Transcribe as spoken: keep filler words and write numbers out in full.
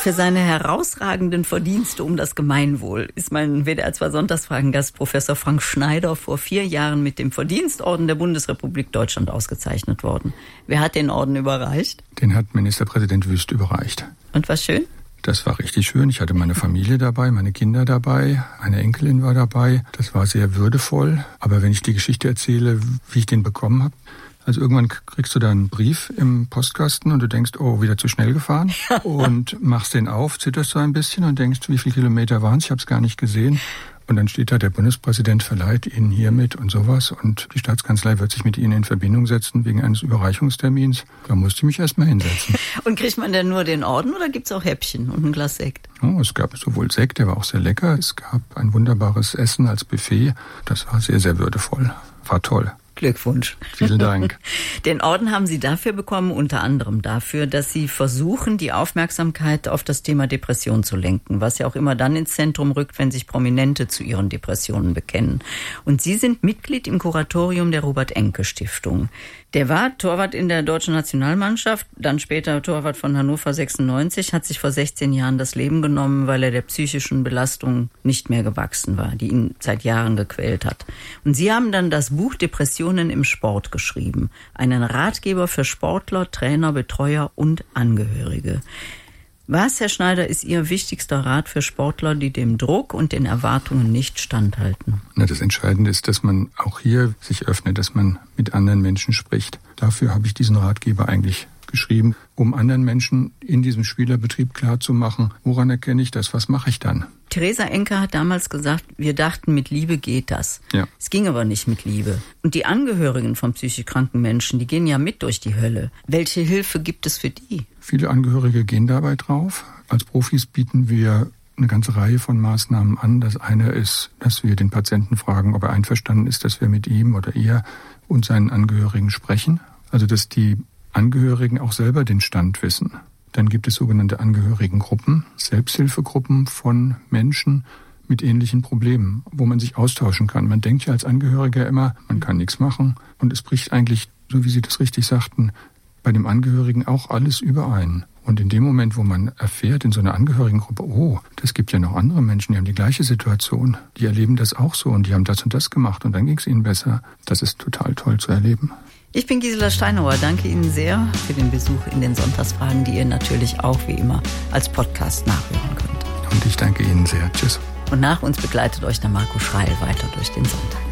Für seine herausragenden Verdienste um das Gemeinwohl ist mein W D R zwei Sonntagsfragen-Gast Professor Frank Schneider vor vier Jahren mit dem Verdienstorden der Bundesrepublik Deutschland ausgezeichnet worden. Wer hat den Orden überreicht? Den hat Ministerpräsident Wüst überreicht. Und war schön? Das war richtig schön. Ich hatte meine Familie dabei, meine Kinder dabei, eine Enkelin war dabei. Das war sehr würdevoll. Aber wenn ich die Geschichte erzähle, wie ich den bekommen habe, also irgendwann kriegst du da einen Brief im Postkasten und du denkst, oh, wieder zu schnell gefahren. Und machst den auf, zitterst so ein bisschen und denkst, wie viele Kilometer waren es? Ich habe es gar nicht gesehen. Und dann steht da, der Bundespräsident verleiht Ihnen hiermit und sowas. Und die Staatskanzlei wird sich mit Ihnen in Verbindung setzen wegen eines Überreichungstermins. Da musste ich mich erst mal hinsetzen. Und kriegt man denn nur den Orden oder gibt's auch Häppchen und ein Glas Sekt? Oh, es gab sowohl Sekt, der war auch sehr lecker. Es gab ein wunderbares Essen als Buffet. Das war sehr, sehr würdevoll. War toll. Glückwunsch. Vielen Dank. Den Orden haben Sie dafür bekommen, unter anderem dafür, dass Sie versuchen, die Aufmerksamkeit auf das Thema Depression zu lenken, was ja auch immer dann ins Zentrum rückt, wenn sich Prominente zu ihren Depressionen bekennen. Und Sie sind Mitglied im Kuratorium der Robert-Enke-Stiftung. Der war Torwart in der deutschen Nationalmannschaft, dann später Torwart von Hannover sechsundneunzig, hat sich vor sechzehn Jahren das Leben genommen, weil er der psychischen Belastung nicht mehr gewachsen war, die ihn seit Jahren gequält hat. Und Sie haben dann das Buch Depressionen im Sport geschrieben, einen Ratgeber für Sportler, Trainer, Betreuer und Angehörige. Was, Herr Schneider, ist Ihr wichtigster Rat für Sportler, die dem Druck und den Erwartungen nicht standhalten? Na, das Entscheidende ist, dass man auch hier sich öffnet, dass man mit anderen Menschen spricht. Dafür habe ich diesen Ratgeber eigentlich geschrieben, um anderen Menschen in diesem Spielerbetrieb klarzumachen, woran erkenne ich das, was mache ich dann? Theresa Enke hat damals gesagt, wir dachten, mit Liebe geht das. Ja. Es ging aber nicht mit Liebe. Und die Angehörigen von psychisch kranken Menschen, die gehen ja mit durch die Hölle. Welche Hilfe gibt es für die? Viele Angehörige gehen dabei drauf. Als Profis bieten wir eine ganze Reihe von Maßnahmen an. Das eine ist, dass wir den Patienten fragen, ob er einverstanden ist, dass wir mit ihm oder ihr und seinen Angehörigen sprechen. Also dass die Angehörigen auch selber den Stand wissen. Dann gibt es sogenannte Angehörigengruppen, Selbsthilfegruppen von Menschen mit ähnlichen Problemen, wo man sich austauschen kann. Man denkt ja als Angehöriger immer, man kann nichts machen. Und es bricht eigentlich, so wie Sie das richtig sagten, bei dem Angehörigen auch alles überein. Und in dem Moment, wo man erfährt in so einer Angehörigengruppe, oh, das gibt ja noch andere Menschen, die haben die gleiche Situation, die erleben das auch so und die haben das und das gemacht und dann ging es ihnen besser, das ist total toll zu erleben. Ich bin Gisela Steinauer. Danke Ihnen sehr für den Besuch in den Sonntagsfragen, die ihr natürlich auch wie immer als Podcast nachhören könnt. Und ich danke Ihnen sehr. Tschüss. Und nach uns begleitet euch der Marco Schreil weiter durch den Sonntag.